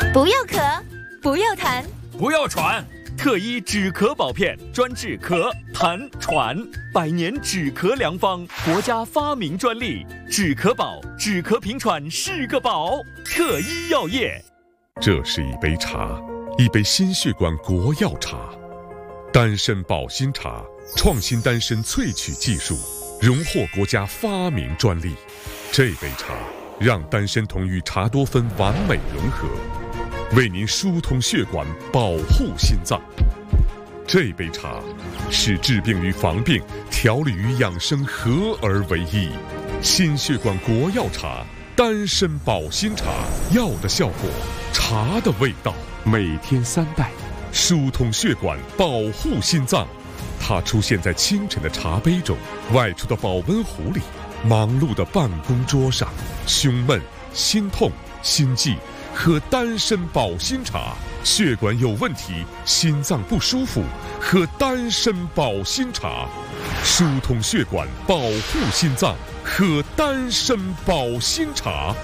不要咳，不要痰， 不要喘。特医止咳宝片，专治咳、痰、喘，100年止咳良方，国家发明专利。止咳宝，止咳平喘是个宝。特医药业。 这是一杯茶，一杯心血管国药茶，丹参保心茶，创新丹参萃取技术，荣获国家发明专利。这杯茶让丹参酮与茶多酚完美融合，为您疏通血管，保护心脏。这杯茶是治病与防病、调理与养生合而为一。心血管国药茶，丹参保心茶，药的效果，茶的味道，每天3袋，疏通血管，保护心脏。它出现在清晨的茶杯中，外出的保温壶里，忙碌的办公桌上。胸闷、心痛、心悸，喝丹参保心茶；血管有问题，心脏不舒服，喝丹参保心茶。疏通血管，保护心脏，喝丹参保心茶。